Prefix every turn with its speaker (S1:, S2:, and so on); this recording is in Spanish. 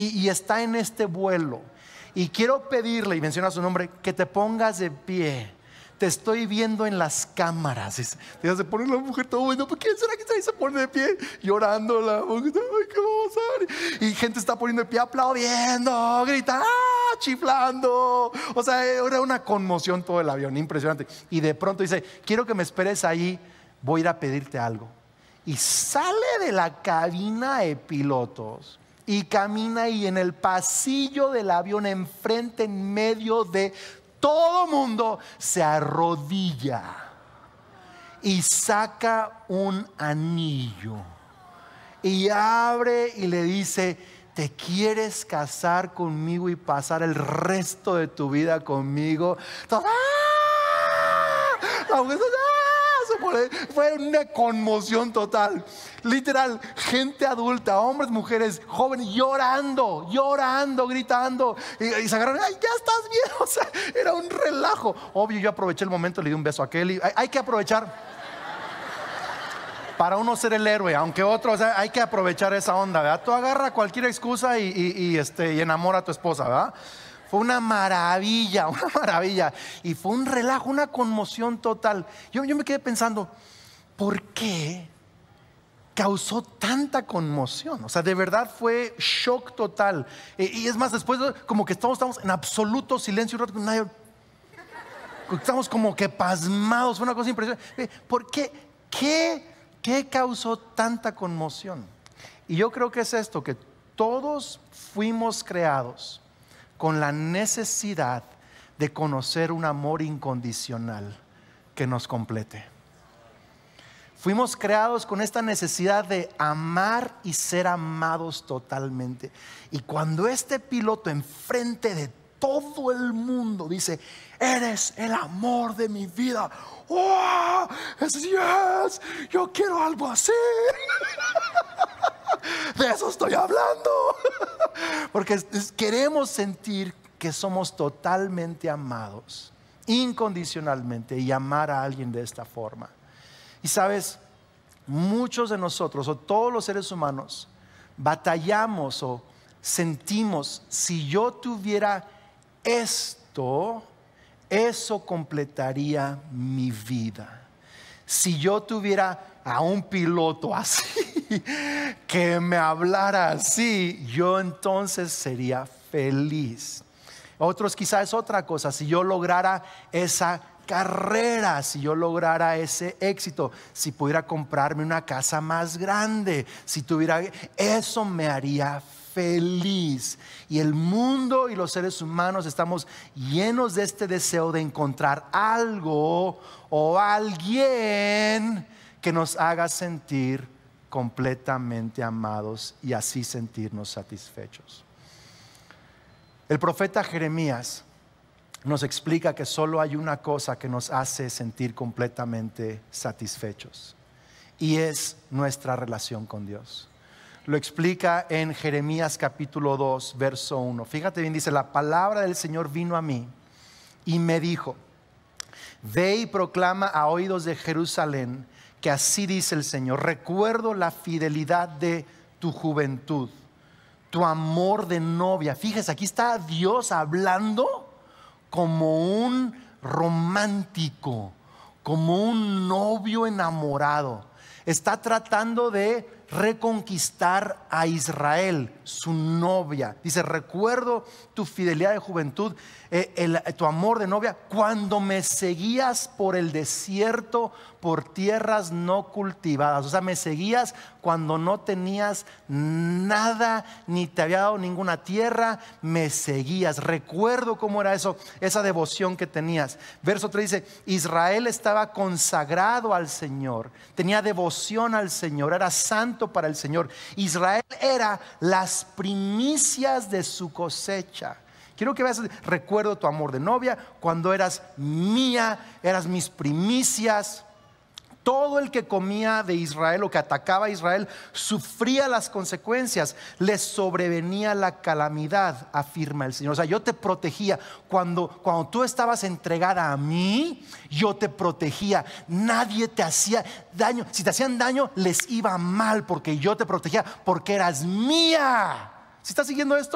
S1: y está en este vuelo. Y quiero pedirle, y menciona su nombre, que te pongas de pie. Te estoy viendo en las cámaras. Se pone la mujer todo bueno. ¿Por quién será que está ahí? Se pone de pie llorando la mujer. Ay, ¿qué va a pasar? Y gente está poniendo de pie, aplaudiendo, gritando, chiflando. O sea, era una conmoción todo el avión, impresionante. Y de pronto dice, quiero que me esperes ahí, voy a ir a pedirte algo. Y sale de la cabina de pilotos y camina, y en el pasillo del avión, enfrente, en medio de todo mundo, se arrodilla y saca un anillo y abre y le dice, ¿te quieres casar conmigo y pasar el resto de tu vida conmigo? Fue una conmoción total. Literal, gente adulta, hombres, mujeres, jóvenes, llorando, gritando, y se agarraron. ¡Ay, ya estás bien! O sea, era un relajo. Obvio, yo aproveché el momento, le di un beso a Kelly. Hay que aprovechar para uno ser el héroe, aunque otro, o sea, hay que aprovechar esa onda, ¿verdad? Tú agarra cualquier excusa y enamora a tu esposa, ¿verdad? Fue una maravilla. Y fue un relajo, una conmoción total. Yo me quedé pensando, ¿por qué causó tanta conmoción? O sea, de verdad fue shock total. Y es más, después como que estamos en absoluto silencio. Estamos como que pasmados. Fue una cosa impresionante. ¿Por qué? ¿Qué causó tanta conmoción? Y yo creo que es esto, que todos fuimos creados con la necesidad de conocer un amor incondicional que nos complete. Fuimos creados con esta necesidad de amar y ser amados totalmente. Y cuando este piloto, enfrente de todo el mundo, dice, eres el amor de mi vida, ¡oh! Yes, yo quiero algo así. De eso estoy hablando. Porque queremos sentir que somos totalmente amados, incondicionalmente, y amar a alguien de esta forma. Y sabes, muchos de nosotros, o todos los seres humanos, batallamos o sentimos, si yo tuviera esto, eso completaría mi vida. Si yo tuviera a un piloto así, que me hablara así, yo entonces sería feliz. Otros quizás es otra cosa, si yo lograra esa carrera, si yo lograra ese éxito, si pudiera comprarme una casa más grande, si tuviera, eso me haría feliz. Y el mundo y los seres humanos estamos llenos de este deseo de encontrar algo o alguien que nos haga sentir completamente amados y así sentirnos satisfechos. El profeta Jeremías nos explica que solo hay una cosa que nos hace sentir completamente satisfechos, y es nuestra relación con Dios. Lo explica en Jeremías capítulo 2, verso 1. Fíjate bien, dice, la palabra del Señor vino a mí y me dijo, ve y proclama a oídos de Jerusalén que así dice el Señor, recuerdo la fidelidad de tu juventud, tu amor de novia. Fíjese, aquí está Dios hablando como un romántico, como un novio enamorado. Está tratando de reconquistar a Israel, su novia. Dice, recuerdo tu fidelidad de juventud, tu amor de novia, cuando me seguías por el desierto, por tierras no cultivadas. O sea, me seguías cuando no tenías nada, ni te había dado ninguna tierra, me seguías. Recuerdo cómo era eso, esa devoción que tenías. Verso 3 dice, Israel estaba consagrado al Señor, tenía devoción al Señor, era santo para el Señor. Israel era las primicias de su cosecha. Quiero que veas, recuerdo tu amor de novia, cuando eras mía, eras mis primicias. Todo el que comía de Israel o que atacaba a Israel sufría las consecuencias, les sobrevenía la calamidad, afirma el Señor. O sea, yo te protegía. Cuando tú estabas entregada a mí, yo te protegía. Nadie te hacía daño. Si te hacían daño, les iba mal porque yo te protegía, porque eras mía. ¿Sí estás siguiendo esto?